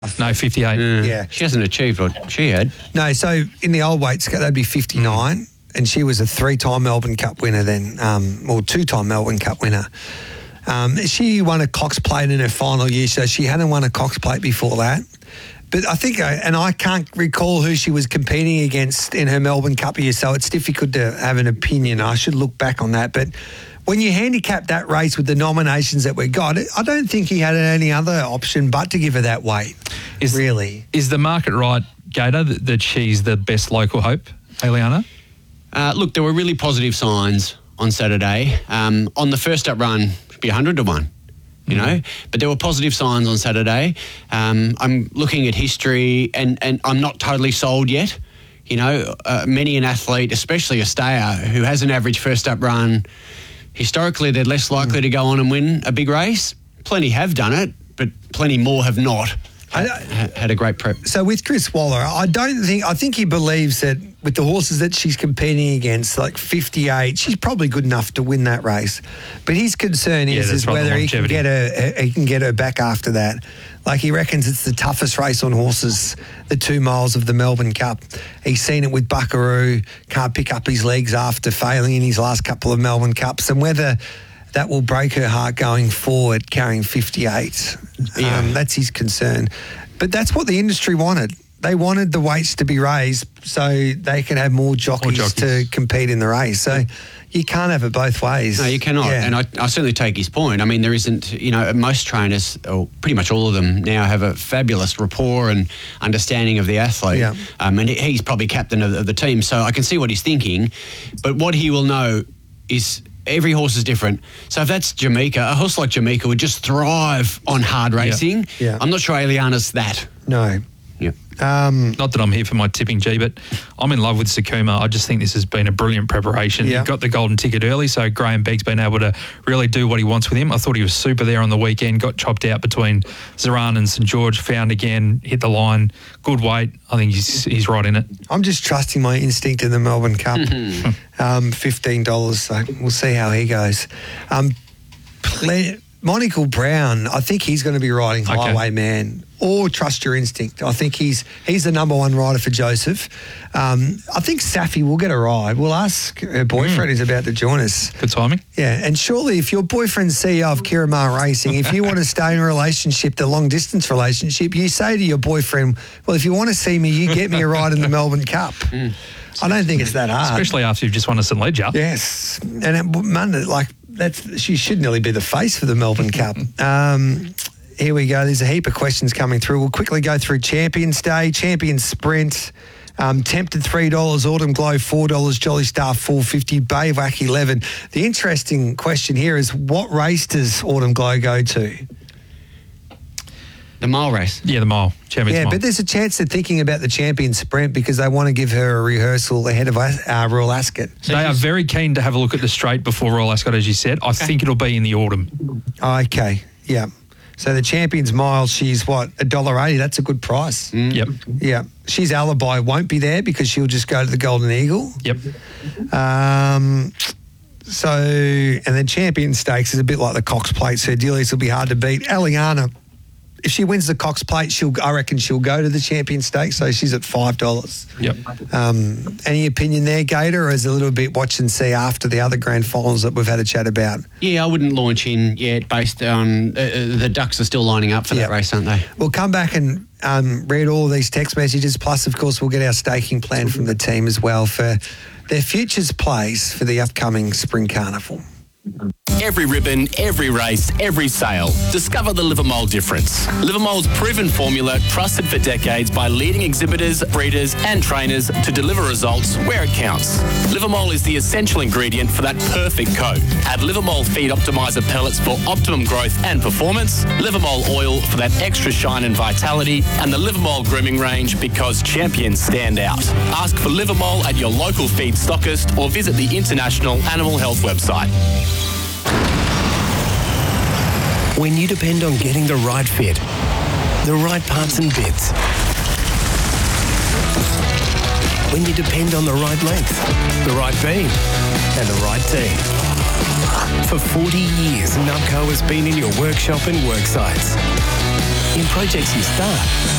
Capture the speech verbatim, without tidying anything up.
No, fifty-eight. Yeah. Yeah. She hasn't achieved what she had. No, so in the old weight scale, that'd be fifty-nine, mm. and she was a three-time Melbourne Cup winner then, um, or two-time Melbourne Cup winner. Um, she won a Cox Plate in her final year, so she hadn't won a Cox Plate before that. But I think, and I can't recall who she was competing against in her Melbourne Cup year, so it's difficult to have an opinion. I should look back on that. But when you handicap that race with the nominations that we got, I don't think he had any other option but to give her that weight, is, really. Is the market right, Gator, that, that she's the best local hope, Eliana? Uh, look, there were really positive signs on Saturday. Um, on the first up run, it'd be one hundred to one. You know, but there were positive signs on Saturday. Um, I'm looking at history and, and I'm not totally sold yet. You know, uh, many an athlete, especially a stayer, who has an average first up run, historically they're less likely mm. to go on and win a big race. Plenty have done it, but plenty more have not. I, had a great prep. So with Chris Waller, I don't think, I think he believes that with the horses that she's competing against, like fifty-eight, she's probably good enough to win that race. But his concern is, yeah, is whether he can get her, he can get her back after that. Like he reckons it's the toughest race on horses, the two miles of the Melbourne Cup. He's seen it with Buckaroo, can't pick up his legs after failing in his last couple of Melbourne Cups, and whether that will break her heart going forward, carrying fifty-eight. Yeah. Um, that's his concern. But that's what the industry wanted. They wanted the weights to be raised so they can have more jockeys, more jockeys. to compete in the race. So you can't have it both ways. No, you cannot. Yeah. And I, I certainly take his point. I mean, there isn't, you know, most trainers, or pretty much all of them now, have a fabulous rapport and understanding of the athlete. Yeah. Um, and he's probably captain of, of the team. So I can see what he's thinking. But what he will know is every horse is different. So if that's Jamaica, a horse like Jamaica would just thrive on hard racing. Yeah. Yeah. I'm not sure Eliana's that. No. Yeah. Um, Not that I'm here for my tipping, G, but I'm in love with Sakuma. I just think this has been a brilliant preparation. Yeah. He got the golden ticket early, so Graham Begg's been able to really do what he wants with him. I thought he was super there on the weekend, got chopped out between Zaran and St George, found again, hit the line, good weight. I think he's he's right in it. I'm just trusting my instinct in the Melbourne Cup. um, fifteen dollars, so we'll see how he goes. Um, Ple- Monaco Brown, I think he's going to be riding Okay. Highwayman. Or trust your instinct. I think he's he's the number one rider for Joseph. Um, I think Safi will get a ride. We'll ask her boyfriend who's about to join us. Good timing. Yeah, and surely if your boyfriend's C E O of Kiramar Racing, if you want to stay in a relationship, the long-distance relationship, you say to your boyfriend, well, if you want to see me, you get me a ride in the Melbourne Cup. Mm. I don't think it's that hard. Especially after you've just won a St Ledger. Yes. And it, Monday, like, that's she should nearly be the face for the Melbourne Cup. Um Here we go. There's a heap of questions coming through. We'll quickly go through Champions Day, Champions Sprint, um, Tempted three dollars, Autumn Glow four dollars, Jolly Star four dollars fifty, Baywack eleven dollars. The interesting question here is what race does Autumn Glow go to? The mile race. Yeah, the mile. Champions yeah, mile. but there's a chance they're thinking about the Champions Sprint because they want to give her a rehearsal ahead of uh, Royal Ascot. So they are very keen to have a look at the straight before Royal Ascot, as you said. I okay. think it'll be in the autumn. Oh, okay, yeah. So the Champions Mile, she's what, one dollar eighty? That's a good price. Mm. Yep. Yeah. She's Alibi won't be there because she'll just go to the Golden Eagle. Yep. Um, so, and then Champion Stakes is a bit like the Cox Plate, so Delius will be hard to beat. Eliana, if she wins the Cox Plate, she'll I reckon she'll go to the Champion Stakes, so she's at five dollars. Yep. Um, any opinion there, Gator, or is it a little bit watch and see after the other grand finals that we've had a chat about? Yeah, I wouldn't launch in yet based on uh, the Ducks are still lining up for yep. that race, aren't they? We'll come back and um, read all of these text messages, plus, of course, we'll get our staking plan from the team as well for their futures plays for the upcoming Spring Carnival. Every ribbon, every race, every sale. Discover the Livermole difference. Livermole's proven formula, trusted for decades by leading exhibitors, breeders and trainers to deliver results where it counts. Livermole is the essential ingredient for that perfect coat. Add Livermole Feed Optimizer pellets for optimum growth and performance, Livermole oil for that extra shine and vitality, and the Livermole grooming range because champions stand out. Ask for Livermole at your local feed stockist or visit the International Animal Health website. When you depend on getting the right fit, the right parts and bits. When you depend on the right length, the right beam, and the right team. For forty years, Nubco has been in your workshop and work sites. In projects you start